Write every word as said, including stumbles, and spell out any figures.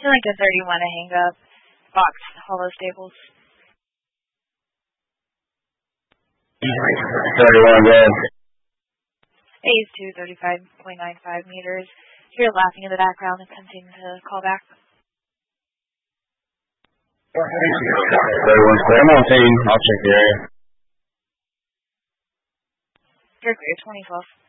Like the thirty-one to hang up. Fox Hollow Stables. thirty-one, go. A is two, thirty-five point nine five meters. You're laughing in the background and attempting to call back. thirty-one square. I'm on team. I'll check the area. You're clear, twenty twelve.